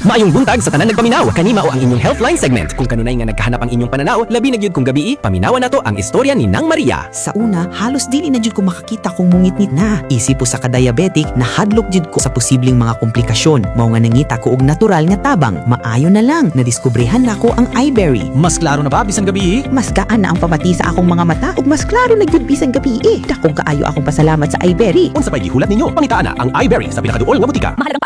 Maayong buntag sa tanan nagpaminaw. Kanima o ang inyong Healthline segment. Kung kanunay nga nagkahanap ang inyong pananaw, labi na gyud kung gabi, paminawan nato ang istorya ni Nang Maria. Sa una, halos dili na jud ko makakita kung mungit-ngit na. Isip po sa ka-diabetic, nahadlok jud ko sa posibleng mga komplikasyon. Mao nga nangita ko og natural nga tabang. Maayo na lang, nadiskubrehan na ko ang iBerry. Mas klaro na ba bisan gabi? Mas gaan na ang pamati sa akong mga mata ug mas klaro na gyud bisan gabi. Dakong kaayo akong pasalamat sa iBerry. Unsa pay gihulat ninyo? Pangitaan na ang iBerry sa pinakaduol nga butika.